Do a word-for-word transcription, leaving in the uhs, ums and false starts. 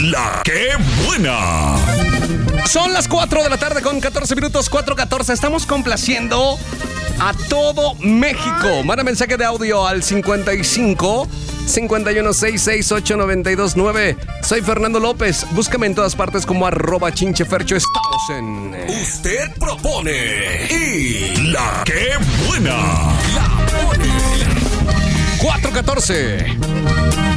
La que buena. Son las cuatro de la tarde con catorce minutos, cuatro catorce. Estamos complaciendo a todo México. Manda mensaje de audio al cincuenta y cinco, cincuenta y uno, sesenta y seis, ocho, noventa y dos, nueve. Soy Fernando López. Búscame en todas partes como arroba chinchefercho. Estamos en... Usted propone y la que buena. La pone. cuatro catorce.